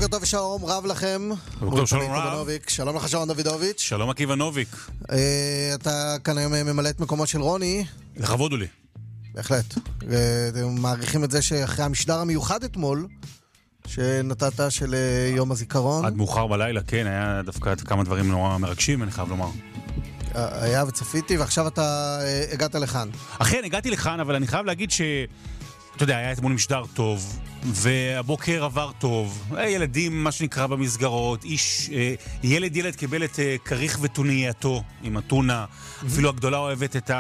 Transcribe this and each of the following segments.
טוב ושלום רב לכם. בוקר שלום רב. שלום לך שרון דוידוביץ'. שלום עקיבא נוביק. אתה כאן היום ממלא את מקומו של רוני. לכבוד לי. בהחלט. מעריכים את זה שאחרי המשדר המיוחד אתמול, שנתת של יום הזיכרון. עד מאוחר בלילה, כן, היה דווקא כמה דברים נורא מרגשים, אני חייב לומר. היה וצפיתי, ועכשיו אתה הגעת לכאן. אכן, הגעתי לכאן, אבל אני חייב להגיד אתה יודע, היה אתמול משדר טוב, והבוקר עבר טוב, ילדים, מה שנקרא במסגרות, ילד קיבל את כריך וטונייתו עם הטונה, אפילו הגדולה אוהבת את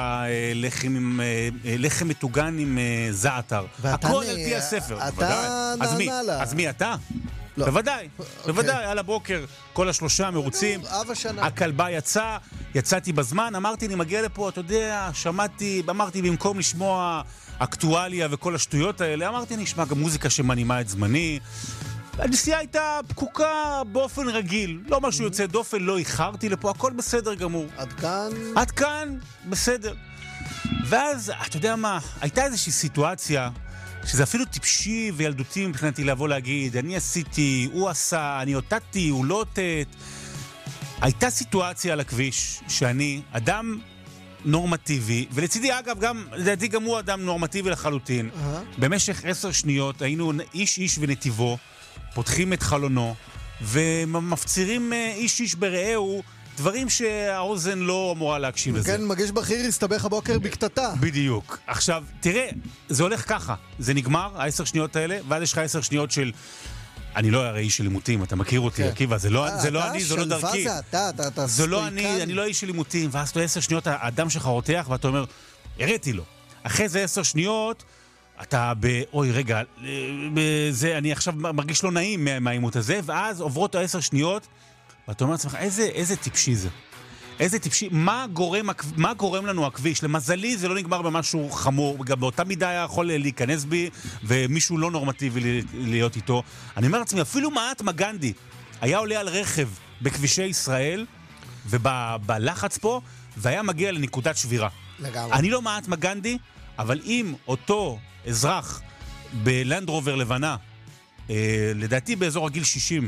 לחם מטוגן עם זעתר. הכל על פי הספר. אתה נענה לה. אז מי אתה? בוודאי, על הבוקר, כל השלושה מרוצים, הכלבה יצאתי בזמן, אמרתי, אני מגיע לפה, אתה יודע, אמרתי במקום לשמוע אקטואליה וכל השטויות האלה, אמרתי, נשמע גם מוזיקה שמנימה את זמני. הנסיעה הייתה פקוקה באופן רגיל, לא משהו יוצא דופן, לא איחרתי לפה, הכל בסדר גמור. עד כאן, בסדר. ואז, אתה יודע מה, הייתה איזושהי סיטואציה, שזה אפילו טיפשי וילדותי מבחינתי לבוא להגיד, אני עשיתי, הוא עשה, אני אותתי, הוא לא אותת. הייתה סיטואציה על הכביש, שאני אדם נורמטיבי, ולצידי אגב, לדעתי גם הוא אדם נורמטיבי לחלוטין. במשך 10 שניות היינו איש ונתיבו, פותחים את חלונו, ומפצירים איש ברעהו, דברים שהאוזן לא אמורה להקשיב לזה. כן, מגיש בכיר הסתבך הבוקר בקטטה. בדיוק. עכשיו, תראה, זה הולך ככה. זה נגמר, 10 שניות האלה, ואז יש לך 10 שניות של... אני לא הרי איש של לימותים, אתה מכיר אותי, עקיבא, זה לא אני, זה לא דרכי. זה לא אני לא איש של לימותים, ואז אתה 10 שניות, האדם שלך רותח, ואתה אומר, הראיתי לו. אחרי זה 10 שניות, אתה אוי רגע, אני עכשיו מרגיש לא נעים מהאימות הזה, ואז עוברות 10 שניות, ואתה אומר לעצמך, איזה טיפשי זה? איזה טיפשי? מה גורם לנו הכביש? למזלי זה לא נגמר במשהו חמור, גם באותה מידה היה יכול להיכנס בי, ומישהו לא נורמטיבי להיות איתו. אני אומר לעצמי, אפילו מהטמה גנדי היה עולה על רכב בכבישי ישראל, ובלחץ פה, והיה מגיע לנקודת שבירה. לגמרי. אני לא מהטמה גנדי, אבל אם אותו אזרח בלנד רובר לבנה, לדעתי באזור הגיל 60,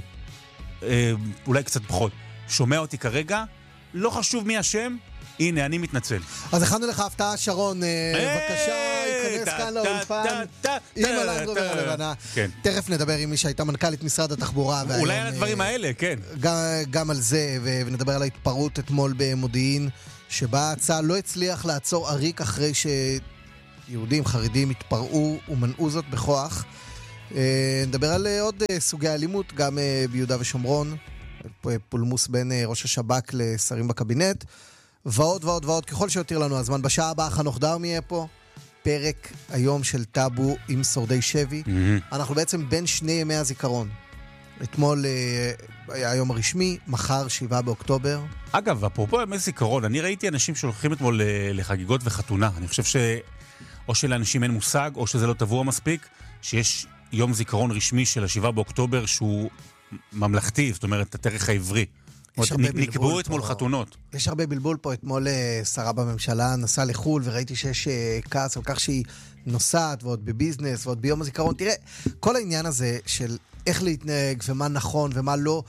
אולי קצת פחות, שומע אותי כרגע, לא חשוב מי השם, הנה, אני מתנצל. אז הכנו לך הפתעה, שרון, בבקשה, ייכנס כאן לאולפן, עם הלנד רובר הלבנה. תכף נדבר עם מי שהייתה מנכ"לית משרד התחבורה. אולי על הדברים האלה, כן. גם על זה, ונדבר על ההתפרעות אתמול במודיעין, שבה צה"ל לא הצליח לעצור עריק אחרי שיהודים חרדים התפרעו ומנעו זאת בכוח. נדבר על עוד סוגי אלימות, גם ביהודה ושומרון, פולמוס בין ראש השב"כ לשרים בקבינט, ועוד ועוד ועוד, ככל שיותיר לנו הזמן. בשעה הבאה חנוך דרמי יהיה פה, פרק היום של טאבו עם שורדי שבי. אנחנו בעצם בין שני ימי הזיכרון. אתמול היה היום הרשמי, מחר 7 באוקטובר. אגב, אפרופו ימי זיכרון, אני ראיתי אנשים שהולכים אתמול לחגיגות וחתונה. אני חושב או שלאנשים אין מושג, או שזה לא טבוע מספיק, שיש יום זיכרון רשמי של 7 באוקטובר שהוא ממלכתי, זאת אומרת, התאריך העברי. נקבעו אתמול חתונות. יש הרבה בלבול פה. אתמול שרה בממשלה נסעה לחול, וראיתי שיש כעס על כך שהיא נוסעת, ועוד בביזנס, ועוד ביום הזיכרון. תראה, כל העניין הזה של איך להתנהג, ומה נכון ומה לא,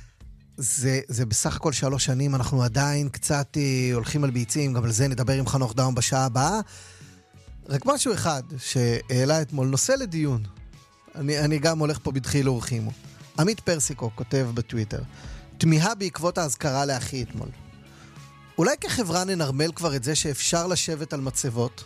זה בסך הכל 3 שנים, אנחנו עדיין קצת הולכים על ביצים, גם על זה נדבר עם חנוך דרמי בשעה הבאה. רק משהו אחד שהעלה אתמול, נושא לדיון. אני גם הולך פה בדחיל אורחימו. עמית פרסיקו כותב בטוויטר, תמיהה בעקבות ההזכרה לאחי אתמול. אולי כחברה ננרמל כבר את זה שאפשר לשבת על מצבות?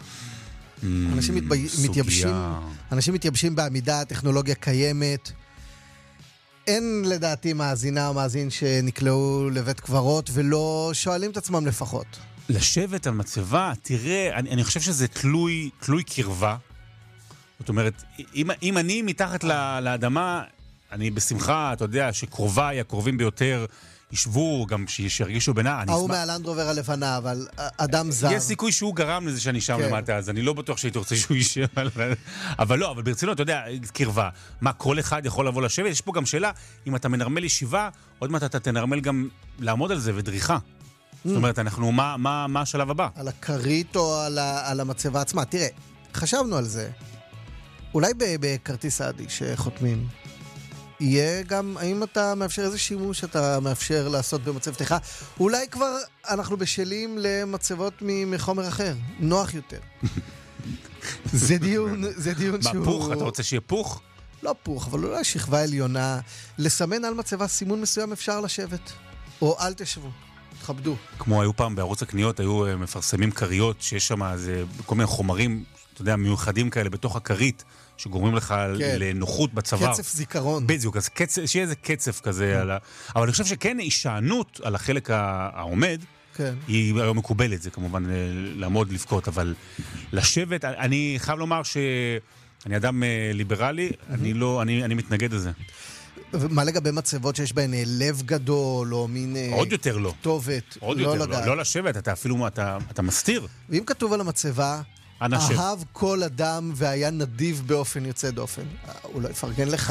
אנשים מתייבשים בעמידה, הטכנולוגיה קיימת. אין לדעתי מאזינה או מאזין שנקלעו לבית קברות ולא שואלים את עצמם לפחות. לשבת על מצבה, תראה, אני חושב שזה תלוי קרבה. זאת אומרת, אם אני מתחת לאדמה, אני בשמחה, אתה יודע, שקרוביי, הקרובים ביותר, ישבו, גם שירגישו בינה. הוא מהלנד רובר הלבנה, אבל אדם זר. יש סיכוי שהוא גרם לזה שאני שם למטה, אז אני לא בטוח שהייתי רוצה שהוא יישב. אבל לא, אבל ברצינות, אתה יודע, קרבה. מה, כל אחד יכול לבוא לשבת? יש פה גם שאלה, אם אתה מנרמל ישיבה, עוד מעט אתה תנרמל גם לעמוד על זה ודריכה. זאת אומרת, אנחנו, מה השלב הבא? על הכרית או על המצבה עצמה? תראה, חשבנו על זה. אולי בכרטיס עדי שחותמים, יהיה גם, האם אתה מאפשר איזה שימוש אתה מאפשר לעשות במצבתך? אולי כבר אנחנו בשלים למצבות מחומר אחר, נוח יותר. זה דיון שהוא... מה, פוך? אתה רוצה שיהיה פוך? לא פוך, אבל אולי שכבה עליונה. לסמן על מצבה סימון מסוים אפשר לשבת. או אל תשבו. תכבדו. כמו היו פעם בערוץ הקניות, היו מפרסמים קריות שיש שם כל מיני חומרים, אתה יודע, מיוחדים כאלה בתוך הקרית, שגורמים לך לנוחות בצוואר. קצף זיכרון. בדיוק, אז שיהיה איזה קצף כזה. אבל אני חושב שכן, הישענות על החלק העומד, היא היום מקובלת, זה כמובן לעמוד לבכות, אבל לשבת, אני חייב לומר שאני אדם ליברלי, אני מתנגד לזה. מה לגבי מצבות שיש בהן לב גדול, או מין... עוד יותר לא. כתובת. עוד יותר לא. לא לשבת, אתה אפילו, אתה מסתיר. ואם כתוב על המצבה, אהב כל אדם והיה נדיב באופן יוצא דופן. אולי פרגן לך.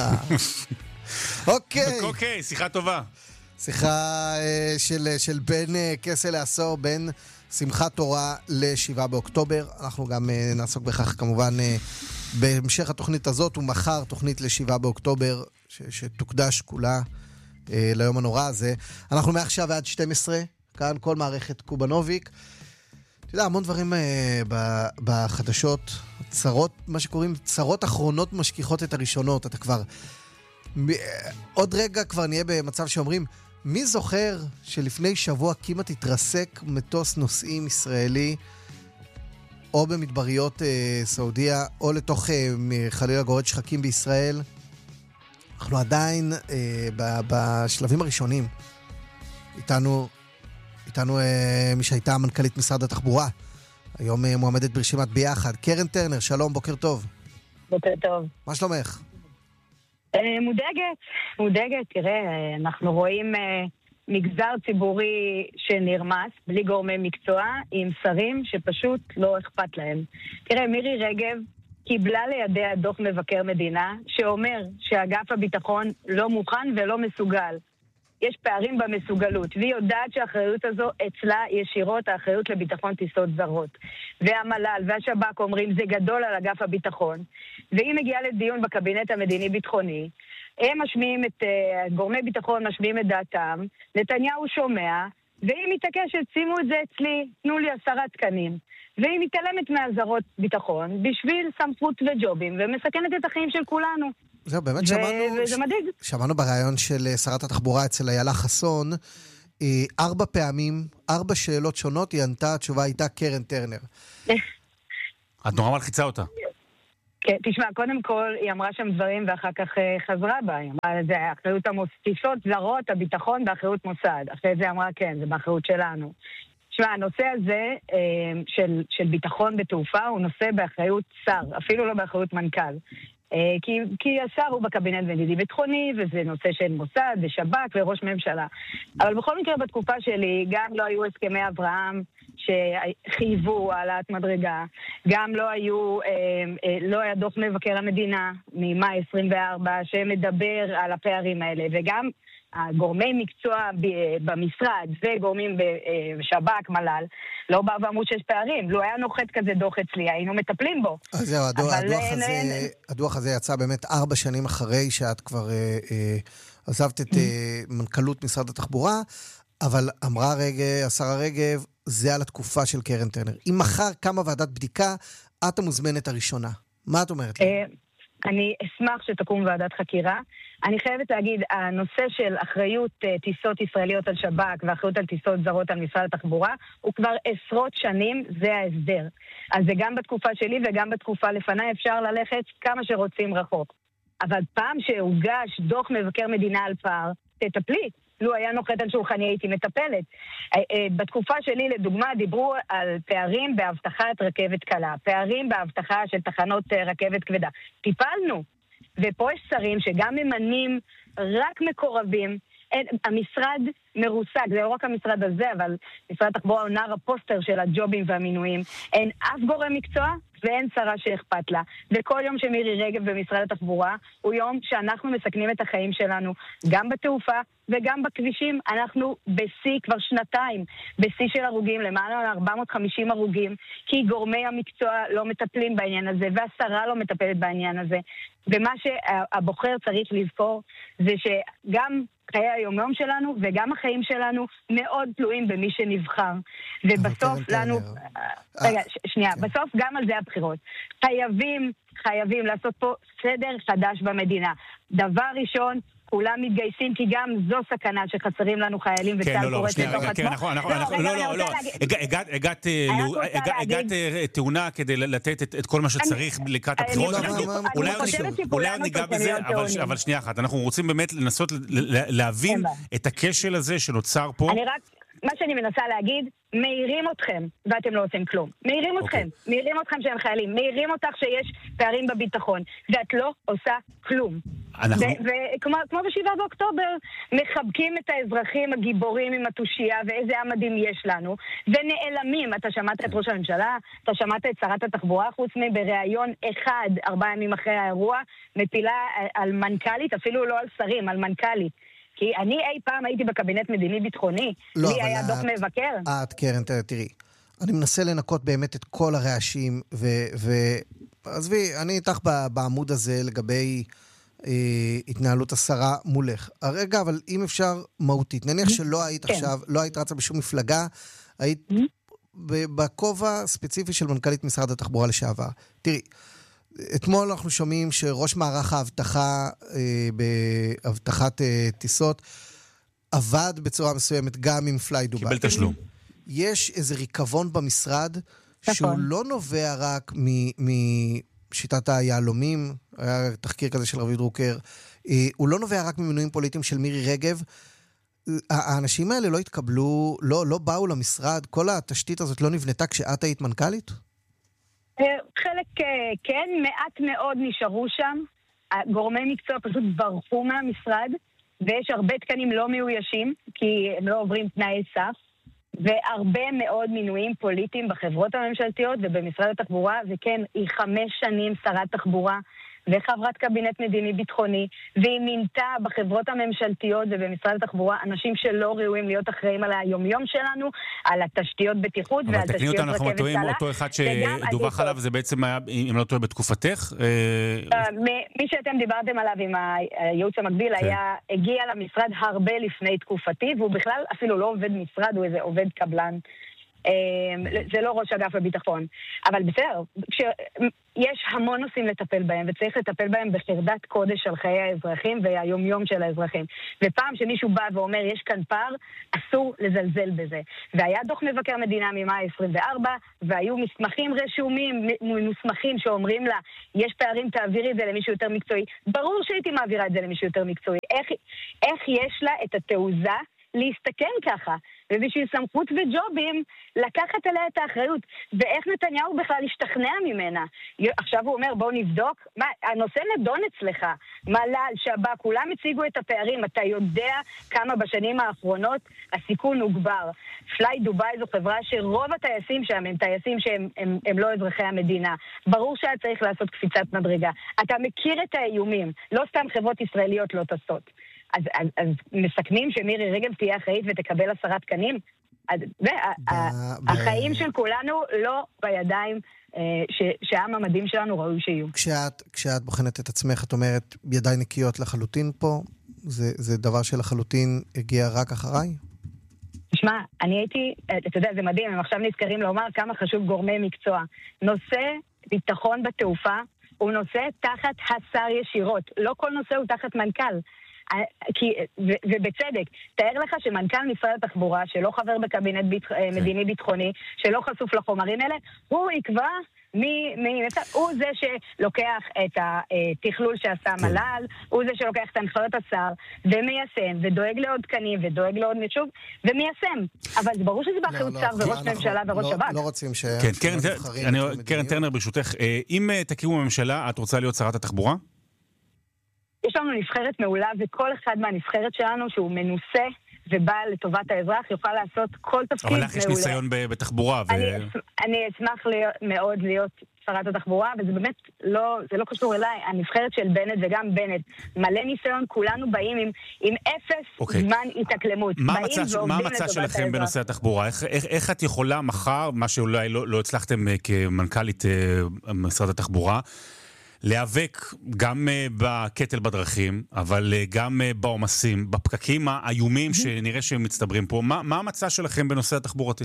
אוקיי, שיחה טובה. שיחה של בין כסה לעשור, בין שמחת תורה ל7 באוקטובר. אנחנו גם נעסוק בכך כמובן בהמשך התוכנית הזאת, ומחר תוכנית ל7 באוקטובר, שתוקדש כולה ליום הנורא הזה. אנחנו מעכשיו ועד 12, כאן כל מערכת קובנוביק. אתה יודע, המון דברים בחדשות, צרות, מה שקוראים צרות אחרונות משכיחות את הראשונות. אתה כבר, עוד רגע כבר נהיה במצב שאומרים, מי זוכר שלפני שבוע כמעט התרסק מטוס נוסעים ישראלי, או במדבריות סעודיה, או לתוך חלילה גורד שחקים בישראל? אנחנו עדיין בשלבים הראשונים. איתנו מי שהייתה מנכ"לית משרד התחבורה, היום מועמדת ברשימת ביחד, קרן טרנר. שלום, בוקר טוב. בוקר טוב. מה שלומך? מודאגת, תראה, אנחנו רואים מגזר ציבורי שנרמס, בלי גורמי מקצוע, עם שרים שפשוט לא אכפת להם. תראה, מירי רגב קיבלה לידיה דוח מבקר מדינה, שאומר שאגף הביטחון לא מוכן ולא מסוגל. יש פערים במסוגלות, והיא יודעת שהאחריות הזו אצלה ישירות, האחריות לביטחון טיסות זרות. והמל"ל והשב"כ אומרים, זה גדול על אגף הביטחון. והיא מגיעה לדיון בקבינט המדיני-ביטחוני, הם משמיעים גורמי ביטחון משמיעים את דעתם, נתניהו שומע, והיא מתעקשת, שימו את זה אצלי, תנו לי 10 תקנים. והיא מתעלמת מהזרות ביטחון, בשביל סמכות וג'ובים, ומסכנת את החיים של כולנו. זהו, באמת שמענו ברעיון של שרת התחבורה אצל איילה חסון, 4 פעמים, 4 שאלות שונות, היא ענתה, התשובה הייתה קרן טרנר. את נורא מלחיצה אותה. כן, תשמע, קודם כל היא אמרה שם דברים ואחר כך חזרה בה, היא אמרה, זה האחריות טיסות זרות, הביטחון באחריות מוסד. אחרי זה אמרה, כן, זה באחריות שלנו. תשמע, הנושא הזה של ביטחון בתעופה הוא נושא באחריות שר, אפילו לא באחריות מנכ"ל. כי השר הוא בקבינט מדיני ביטחוני, וזה נושא של מוסד ושב"כ וראש ממשלה. אבל בכל מקרה בתקופה שלי גם לא היו הסכמי אברהם שחייבו העלאת מדרגה, גם לא היה דוח מבקר המדינה ממאי 24 שמדבר על הפערים האלה, וגם הגורמי מקצוע במשרד וגורמים בשב"כ, מל"ל, לא בא ואמרו שיש פערים. לא היה נוחת כזה דוח אצלי, היינו מטפלים בו. אז זהו, הדוח הזה יצא באמת 4 שנים אחרי שאת כבר עזבת את מנכ"לות משרד התחבורה, אבל אמרה השרה רגב, זה על התקופה של קרן טרנר. אם מחר קמה ועדת בדיקה, את המוזמנת הראשונה. מה את אומרת לי? אני אשמח שתקום ועדת חקירה. אני חייבת להגיד, הנושא של אחריות טיסות ישראליות על שב"כ ואחריות על טיסות זרות על משרד התחבורה, הוא כבר 10 שנים, זה ההסדר. אז זה גם בתקופה שלי וגם בתקופה לפניי אפשר ללכת כמה שרוצים רחוק. אבל פעם שהוגש דוח מבקר מדינה על פער, תטפלי. לו היה נוחת על שולחני הייתי מטפלת. בתקופה שלי, לדוגמה, דיברו על פערים בהבטחת רכבת קלה, פערים בהבטחה של תחנות רכבת כבדה. טיפלנו. ופה יש שרים שגם ממנים רק מקורבים. המשרד מרוסק, זה לא רק המשרד הזה, אבל משרד התחבורה הוא נער הפוסטר של הג'ובים והמינויים. אין אף גורם מקצוע ואין שרה שאכפת לה. וכל יום שמירי רגב במשרד התחבורה הוא יום שאנחנו מסכנים את החיים שלנו, גם בתעופה וגם בכבישים. אנחנו בשיא כבר שנתיים, בשיא של הרוגים, למעלה 450 הרוגים, כי גורמי המקצוע לא מטפלים בעניין הזה, והשרה לא מטפלת בעניין הזה. ומה שהבוחר צריך לזכור זה שגם חיי היומיום שלנו וגם החיים שלנו מאוד תלויים במי שנבחר. ובסוף לנו... רגע, שנייה, בסוף גם על זה הבחירות. חייבים לעשות פה סדר חדש במדינה. דבר ראשון, כולם מתגייסים, כי גם זו סכנה שחסרים לנו חיילים וצה"ל קוראת לתוך עצמו. לא, הגעת טעונה כדי לתת את כל מה שצריך לקראת הבחירות. אולי ניגע בזה, אבל שנייה אחת, אנחנו רוצים באמת לנסות להבין את הכשל הזה שנוצר פה. מה שאני מנסה להגיד, מהירים אתכם, ואתם לא עושים כלום. מהירים אתכם שהם חיילים, מהירים אותך שיש פערים בביטחון, ואת לא עושה כלום. וכמו ב7 באוקטובר, מחבקים את האזרחים הגיבורים עם התושייה, ואיזה עמדים יש לנו, ונעלמים. אתה שמעת את ראש הממשלה, אתה שמעת את שרת התחבורה, חוץ מבראיון אחד, 4 ימים אחרי האירוע, מפילה על מנכ"לית, אפילו לא על שרים, על מנכ"לית. כי אני אי פעם הייתי בקבינט מדיני ביטחוני, לי היה דוח מבקר. קרן, תראי, אני מנסה לנקות באמת את כל הרעשים, ועזבי, אני איתך בעמוד הזה לגבי התנהלות השרה מולך. הרגע, אבל אם אפשר מהותית, נניח שלא היית עכשיו, לא היית רצה בשום מפלגה, היית בכובע ספציפי של מנכ"לית משרד התחבורה לשעבר. תראי, אתמול אנחנו שומעים שראש מערך ההבטחה בהבטחת טיסות עבד בצורה מסוימת גם עם פליי דוביי. קיבל תשלום. יש איזה ריקבון במשרד שהוא לא נובע רק משיטת היעלומים, היה תחקיר כזה של רביד דרוקר, הוא לא נובע רק ממינויים פוליטיים של מירי רגב. האנשים האלה לא התקבלו, לא באו למשרד, כל התשתית הזאת לא נבנתה כשאת היית מנכ"לית? חלק כן, מעט מאוד נשארו שם. גורמי מקצוע פשוט ברחו מהמשרד, ויש הרבה תקנים לא מאוישים, כי הם לא עוברים תנאי סף, והרבה מאוד מינויים פוליטיים בחברות הממשלתיות ובמשרד התחבורה, וכן, היא 5 שנים שרת תחבורה, וחברת קבינט מדיני ביטחוני, והיא מינתה בחברות הממשלתיות ובמשרד התחבורה אנשים שלא ראויים להיות אחראים על היומיום שלנו, על התשתיות בטיחות ועל תשתיות רכבת קלה. אנחנו טועים, אותו אחד שדווח עליו, זה בעצם היה, אם לא טועה, בתקופתך? מי שאתם דיברתם עליו עם הייעוץ המקביל, הגיע למשרד הרבה לפני תקופתי, והוא בכלל אפילו לא עובד משרד, הוא איזה עובד קבלן. זה לא ראש אגף הביטחון. אבל בסדר, יש המון נושאים לטפל בהם, וצריך לטפל בהם בחרדת קודש על חיי האזרחים והיומיום של האזרחים. ופעם שמישהו בא ואומר, יש כאן פער, אסור לזלזל בזה. והיה דוח מבקר מדינה ממאי 24, והיו מסמכים רשומים, מסמכים שאומרים לה, יש פערים, תעבירי את זה למישהו יותר מקצועי. ברור שהייתי מעבירה את זה למישהו יותר מקצועי. איך יש לה את התעוזה להסתכן ככה, ובשביל סמכות וג'ובים, לקחת עליה את האחריות, ואיך נתניהו בכלל השתכנע ממנה. עכשיו הוא אומר, בואו נבדוק, הנושא נדון אצלך, מל"ל, שב"כ, כולם הציגו את הפערים, אתה יודע כמה בשנים האחרונות הסיכון הוגבר. פליי דוביי זו חברה שרוב הטייסים שם הם טייסים שהם לא אזרחי המדינה. ברור שהיה צריך לעשות קפיצת מדרגה. אתה מכיר את האיומים, לא סתם חברות ישראליות לא טסות. אז מסכמים שמירי רגב תהיה אחראית ותקבל 10 תקנים? החיים של כולנו לא בידיים שהעם המדהים שלנו ראוי שיהיו. כשאת בוחנת את עצמך, את אומרת, ידיי נקיות לחלוטין פה? זה דבר שלחלוטין הגיע רק אחריי? תשמע, אני הייתי, אתה יודע, זה מדהים, הם עכשיו נזכרים לומר כמה חשוב גורמי מקצוע. נושא ביטחון בתעופה הוא נושא תחת השר ישירות. לא כל נושא הוא תחת מנכ"ל. ובצדק, תאר לך שמנכ"ל משרד התחבורה, שלא חבר בקבינט מדיני ביטחוני, שלא חשוף לחומרים האלה, הוא יקבע הוא זה שלוקח את התכלול שעשה מל"ל, הוא זה שלוקח את הנחיות השר, ומיישם, ודואג לעוד תקנים, ודואג לעוד מישוב, ומיישם. אבל זה ברור שזה באחריות שר וראש ממשלה וראש שב"כ. לא רוצים ש... קרן טרנר, ברשותך, אם תקימו ממשלה, את רוצה להיות שרת התחבורה? יש לנו נבחרת מעולה, וכל אחד מהנבחרת שלנו שהוא מנוסה ובא לטובת האזרח, יוכל לעשות כל תפקיד מעולה. אבל לך יש ניסיון בתחבורה. אני אשמח מאוד להיות שרת התחבורה, וזה באמת זה לא קשור אליי, הנבחרת של בנט וגם בנט, מלא ניסיון, כולנו באים עם אפס זמן התאקלמות. מה המצע שלכם בנושא התחבורה? איך את יכולה מחר, מה שאולי לא הצלחתם כמנכ"לית משרד התחבורה, להיאבק גם בקטל בדרכים, אבל גם בעומסים, בפקקים האיומים שנראה שהם מצטברים פה. מה המצע שלכם בנושא התחבורתי?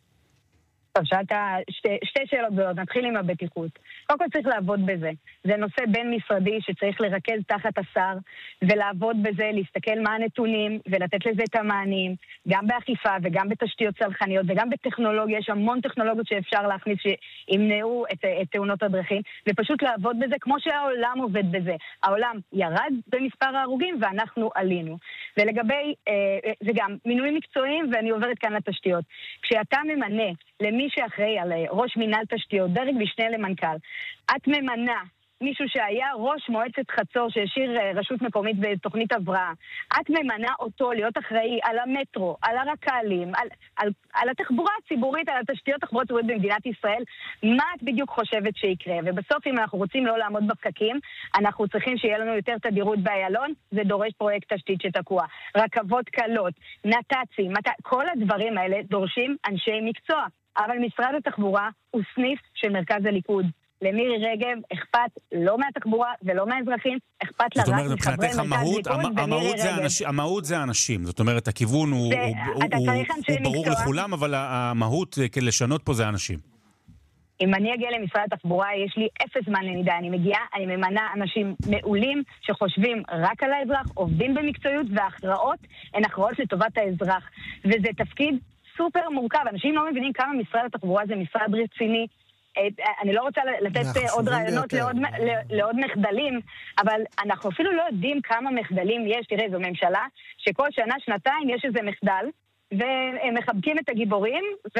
טוב, שאלת שתי שאלות גדולות, נתחיל עם הבטיחות. קודם כל צריך לעבוד בזה. זה נושא בין משרדי שצריך לרכז תחת השר, ולעבוד בזה, להסתכל מה הנתונים, ולתת לזה את המענים, גם באכיפה וגם בתשתיות צלחניות, וגם בטכנולוגיה, יש המון טכנולוגיות שאפשר להכניס שימנעו את תאונות הדרכים, ופשוט לעבוד בזה כמו שהעולם עובד בזה. העולם ירד במספר ההרוגים, ואנחנו עלינו. ולגבי, זה גם מינויים מקצועיים, ואני עוברת כאן לתשתיות. כשאתה ממנה למי שאחראי על ראש מינהל תשתיות, דרג משנה למנכ"ל, את ממנה מישהו שהיה ראש מועצת חצור שהשאיר רשות מקומית בתוכנית הבראה, את ממנה אותו להיות אחראי על המטרו, על הרקלים, על התחבורה הציבורית, על התשתיות התחבורה הציבורית במדינת ישראל. מה את בדיוק חושבת שיקרה? ובסוף אם אנחנו רוצים לא לעמוד בפקקים, אנחנו צריכים שיהיה לנו יותר תדירות באיילון, זה דורש פרויקט תשתית שתקוע. רכבות קלות, נת"צים, כל הדברים האלה דורשים אנשי מקצוע. אבל משרד התחבורה הוא סניף של מרכז הליכוד. למירי רגב אכפת לא מהתחבורה ולא מהאזרחים, אכפת לה רק מחברי מרכז ליכוד ומירי רגב. המהות זה האנשים, זאת אומרת, הכיוון הוא ברור לכולם, אבל המהות לשנות פה זה האנשים. אם אני אגיע למשרד התחבורה, יש לי אפס זמן למידה. אני מגיעה, אני ממנה אנשים מעולים שחושבים רק על האזרח, עובדים במקצועיות, וההכרעות הן הכרעות לטובת האזרח. וזה תפקיד סופר מורכב. אנשים לא מבינים כמה משרד התחבורה זה משרד רציני. אני לא רוצה לתת עוד רעיונות לעוד מחדלים, אבל אנחנו אפילו לא יודעים כמה מחדלים יש. תראה, זו ממשלה שכל שנה, שנתיים יש איזה מחדל, והם מחבקים את הגיבורים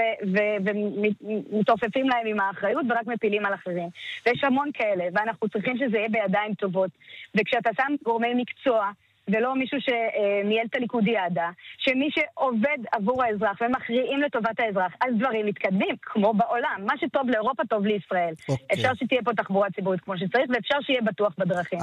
ומתופפים להם עם האחריות ורק מפילים על אחרים. ויש המון כאלה, ואנחנו צריכים שזה יהיה בידיים טובות. וכשאתה שם גורמי מקצוע, ולא מישהו שניהל את הליכודיאדה, שמי שעובד עבור האזרח ומכריעים לטובת האזרח, אז דברים מתקדמים, כמו בעולם. מה שטוב לאירופה טוב לישראל. אפשר שתהיה פה תחבורה ציבורית כמו שצריך, ואפשר שיהיה בטוח בדרכים.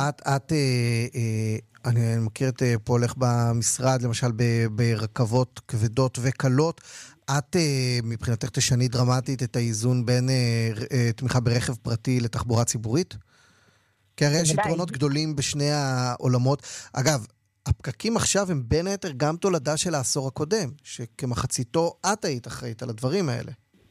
אני מכיר את פועלך במשרד, למשל ברכבות כבדות וקלות. את מבחינתך תשני דרמטית את האיזון בין תמיכה ברכב פרטי לתחבורה ציבורית? כי הרי יש יתרונות גדולים בשני העולמות. אגב, הפקקים עכשיו הם בין היתר גם תולדה של העשור הקודם, שכמחציתו את היית אחראית על הדברים האלה.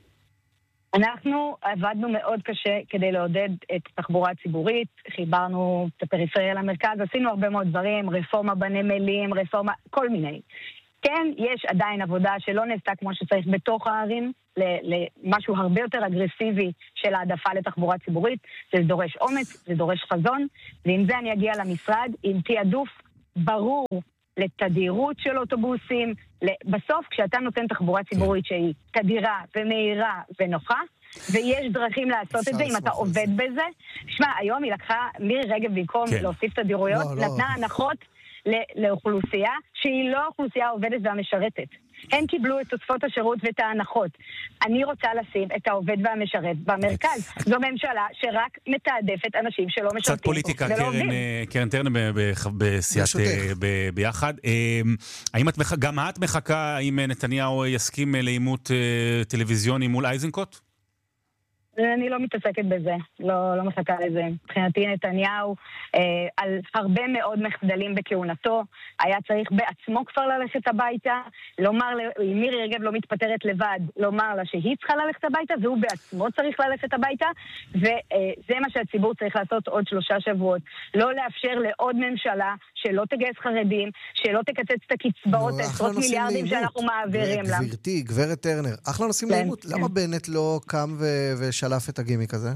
אנחנו עבדנו מאוד קשה כדי לעודד את התחבורה הציבורית, חיברנו את הפריפריה למרכז, עשינו הרבה מאוד דברים, רפורמה בנמלים, רפורמה, כל מיני. כן, יש עדיין עבודה שלא נעשתה כמו שצריך בתוך הערים, למשהו הרבה יותר אגרסיבי של העדפה לתחבורה ציבורית. זה דורש אומץ, זה דורש חזון, ועם זה אני אגיע למשרד עם תיעדוף ברור לתדירות של אוטובוסים. בסוף, כשאתה נותן תחבורה ציבורית שהיא תדירה ומהירה ונוחה, ויש דרכים לעשות את זה, אם אתה עובד בזה. שמע, היום היא לקחה, מירי רגב במקום להוסיף תדירויות, נתנה הנחות לאוכלוסייה שהיא לא האוכלוסייה העובדת והמשרתת. הם קיבלו את תוספות השירות ואת ההנחות. אני רוצה לשים את העובד והמשרת במרכז. זו ממשלה שרק מתעדפת אנשים שלא משרתים. קצת פוליטיקה, קרן טרנר בסיעת ביחד. האם גם את מחכה אם נתניהו יסכים לעימות טלוויזיוני מול איזנקוט? אני לא מתעסקת בזה, לא מחכה לזה. מבחינתי נתניהו, על הרבה מאוד מחדלים בכהונתו, היה צריך בעצמו כבר ללכת הביתה, לומר, אם מירי רגב לא מתפטרת לבד, לומר לה שהיא צריכה ללכת הביתה, והוא בעצמו צריך ללכת הביתה, וזה מה שהציבור צריך לעשות עוד 3 שבועות. לא לאפשר לעוד ממשלה שלא תגייס חרדים, שלא תקצץ את הקצבאות, עשרות מיליארדים שאנחנו מעבירים לה. גברתי, גברת טרנר, אחלה נושאים לעימות. למה בנט לא קם ושלף את הגימיק הזה?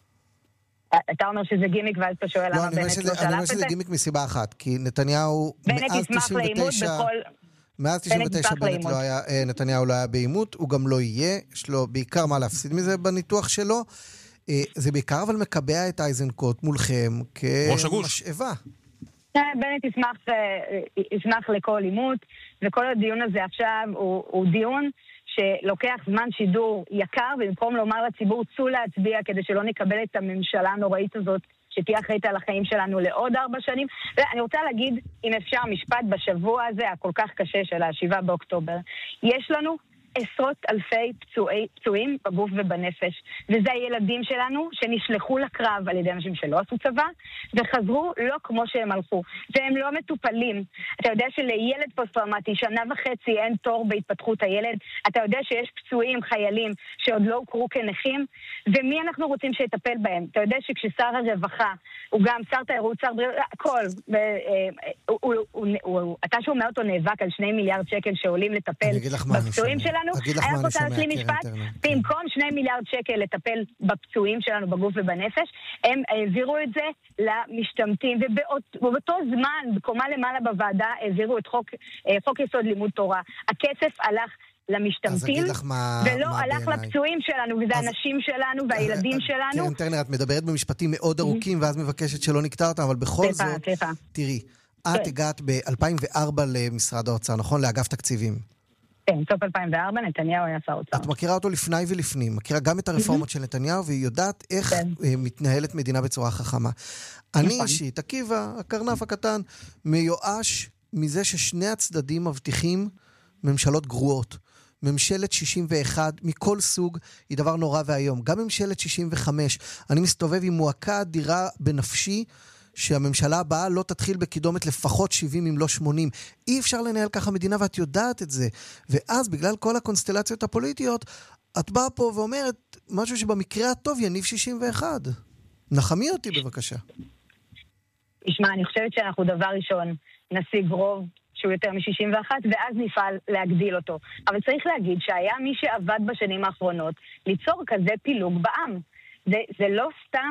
אתה אומר שזה גימיק ואז אתה שואל למה בנט לא שלף את זה? אני אומר שזה גימיק מסיבה אחת, כי נתניהו מאז 99 נתניהו לא היה בעימות, הוא גם לא יהיה, יש לו בעיקר מה להפסיד מזה בניתוח שלו, זה בעיקר אבל מקבע את איזנקוט מולכם כמשאבה. בנט ישמח לכל עימות, וכל הדיון הזה עכשיו הוא דיון שלוקח זמן שידור יקר, ובמקום לומר לציבור צאו להצביע כדי שלא נקבל את הממשלה הנוראית הזאת שתהיה אחראית על החיים שלנו לעוד 4 שנים. ואני רוצה להגיד, אם אפשר, משפט בשבוע הזה הכל כך קשה של 7 באוקטובר. יש לנו עשרות אלפי פצועים בגוף ובנפש. וזה הילדים שלנו שנשלחו לקרב על ידי אנשים שלא עשו צבא, וחזרו לא כמו שהם הלכו. והם לא מטופלים. אתה יודע שלילד פוסט-טראומטי 1.5 שנה אין תור בהתפתחות הילד. אתה יודע שיש פצועים, חיילים, שעוד לא הוכרו כנכים. ומי אנחנו רוצים שיטפל בהם? אתה יודע שכששר הרווחה, הוא גם שר תיירות, שר בריאות, הכל. אתה שומע אותו נאבק על 2 מיליארד שקל שעולים לטפל בפצועים שלנו. אני רוצה להשלים משפט, במקום 2 מיליארד שקל לטפל בפצועים שלנו בגוף ובנפש, הם העבירו את זה למשתמטים, ובאותו זמן, בקומה למעלה בוועדה, העבירו את חוק יסוד לימוד תורה. הכסף הלך למשתמטים, ולא הלך לפצועים שלנו, וזה האנשים שלנו והילדים שלנו. קרן טרנר, את מדברת במשפטים מאוד ארוכים, ואז מבקשת שלא נקטע אותם, אבל בכל זאת, תראי, את הגעת ב-2004 למשרד האוצר, נכון? לאגף תקציבים. כן, סוף 2004, נתניהו היה שר אוצר. את מכירה אותו לפני ולפנים, מכירה גם את הרפורמות של נתניהו, והיא יודעת איך מתנהלת מדינה בצורה חכמה. אני אישית, עקיבא, הקרנף הקטן, מיואש מזה ששני הצדדים מבטיחים ממשלות גרועות. ממשלת 61 מכל סוג היא דבר נורא והיום. גם ממשלת 65, אני מסתובב עם מועקה אדירה בנפשי, שהממשלה הבאה לא תתחיל בקידומת לפחות 70 אם לא 80. אי אפשר לנהל ככה מדינה ואת יודעת את זה. ואז בגלל כל הקונסטלציות הפוליטיות, את באה פה ואומרת משהו שבמקרה הטוב יניב 61. נחמי אותי בבקשה. תשמע, אני חושבת שאנחנו דבר ראשון נשיג רוב שהוא יותר מ-61, ואז נפעל להגדיל אותו. אבל צריך להגיד שהיה מי שעבד בשנים האחרונות ליצור כזה פילוג בעם. זה לא סתם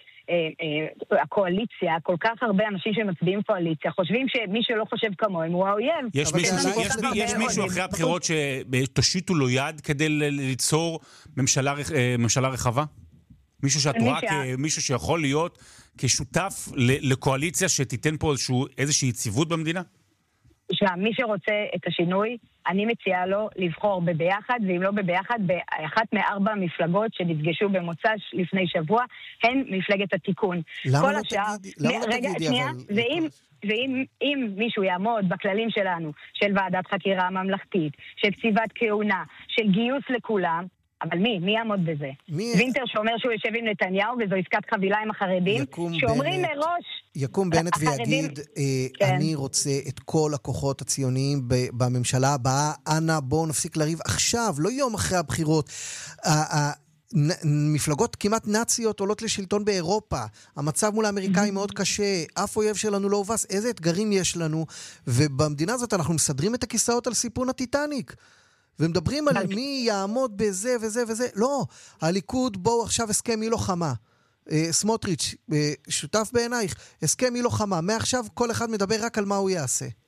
שהקואליציה, כל כך הרבה אנשים שמצביעים קואליציה, חושבים שמי שלא חושב כמוהם הוא האויב. יש מישהו אחרי הבחירות שתושיטו לו יד כדי ליצור ממשלה רחבה? מישהו שאת רואה כמישהו שיכול להיות כשותף לקואליציה שתיתן פה איזושהי יציבות במדינה? תשמע, מי שרוצה את השינוי, אני מציעה לו לבחור בביחד, ואם לא בביחד, באחת מ4 מפלגות שנפגשו במוצ"ש לפני שבוע, הן מפלגת התיקון. למה לא תגידי? ואם מישהו יעמוד בכללים שלנו, של ועדת חקירה ממלכתית, של קציבת כהונה, של גיוס לכולם, אבל מי יעמוד בזה? וינטר שאומר שהוא יושב עם נתניהו, וזו עסקת חבילה עם החרדים, שאומרים מראש... יקום בנט ויגיד, אני רוצה את כל הכוחות הציוניים בממשלה הבאה, אנא בואו נפסיק לריב עכשיו, לא יום אחרי הבחירות. מפלגות כמעט נאציות עולות לשלטון באירופה, המצב מול האמריקאים מאוד קשה, אף אויב שלנו לא הובס, איזה אתגרים יש לנו, ובמדינה הזאת אנחנו מסדרים את הכיסאות על סיפון הטיטניק. ומדברים על מי יעמוד בזה וזה וזה. לא, הליכוד בואו עכשיו הסכם מי לוחמה. סמוטריץ', שותף בעינייך, הסכם מי לוחמה. מעכשיו כל אחד מדבר רק על מה הוא יעשה.